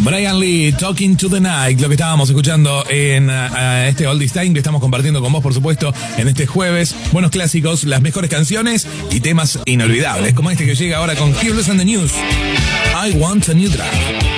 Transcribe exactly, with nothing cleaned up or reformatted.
Brian Lee, Talking to the Night, lo que estábamos escuchando en uh, este Oldies Time que estamos compartiendo con vos, por supuesto, en este jueves. Buenos clásicos, las mejores canciones y temas inolvidables, como este que llega ahora con Heroes and the News. I Want a New Drug.